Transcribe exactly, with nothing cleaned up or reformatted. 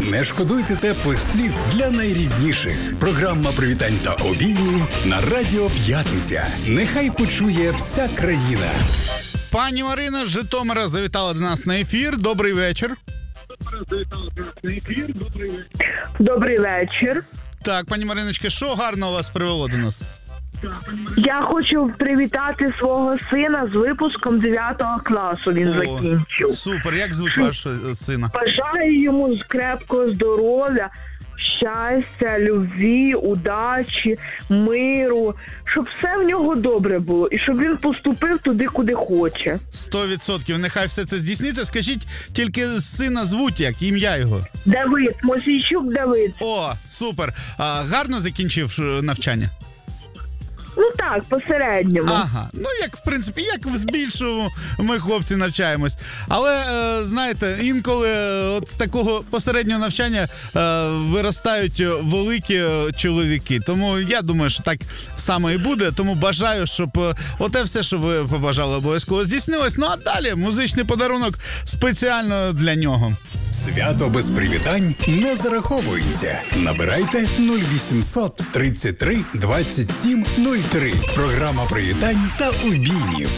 Не шкодуйте теплих слів для найрідніших. Програма привітань та обіймів на Радіо П'ятниця. Нехай почує вся країна. Пані Марина з Житомира завітала до нас на ефір. Добрий вечір. Добрий вечір. Так, пані Мариночка, що гарно вас привело до нас? Я хочу привітати свого сина з випуском дев'ятого класу. Він О, закінчив. Супер, як звуть вашого сина? Бажаю йому крепкого здоров'я, щастя, любві, удачі, миру, щоб все в нього добре було і щоб він поступив туди, куди хоче. Сто відсотків, нехай все це здійсниться. Скажіть, тільки сина звуть як, ім'я його? Давид, Мосійчук Давид. О, супер. А, гарно закінчив ш- навчання? Ну так, посередньому. Ага, ну як в принципі, як в збільшому ми хлопці навчаємось. Але е, знаєте, інколи е, от з такого посереднього навчання е, виростають великі е, чоловіки. Тому я думаю, що так само і буде. Тому бажаю, щоб е, оте все, що ви побажали, обов'язково здійснилось. Ну а далі музичний подарунок спеціально для нього. Свято без привітань не зараховується. Набирайте нуль вісімсот тридцять три двадцять сім нуль три. Програма привітань та обіймів.